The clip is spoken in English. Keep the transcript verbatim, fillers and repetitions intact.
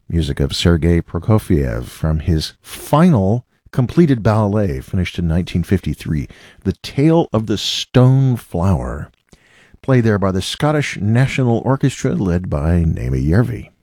Music of Sergei Prokofiev from his final completed ballet, finished in nineteen fifty-three, The Tale of the Stone Flower, played there by the Scottish National Orchestra, led by Naomi Järvi.